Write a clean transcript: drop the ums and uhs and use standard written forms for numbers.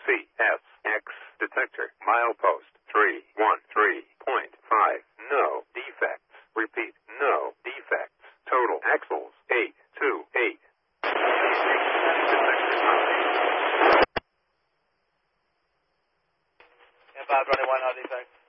CSX detector. Milepost 313.5. No defects. Repeat, no defects. Total axles 828. Inbound running 1, no defects.